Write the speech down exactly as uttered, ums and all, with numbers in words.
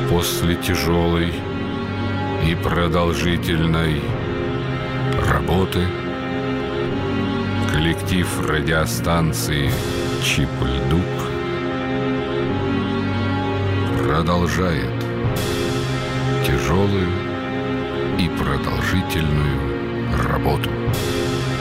После тяжелой и продолжительной работы коллектив радиостанции «Чип-Льдук» продолжает тяжелую и продолжительную работу.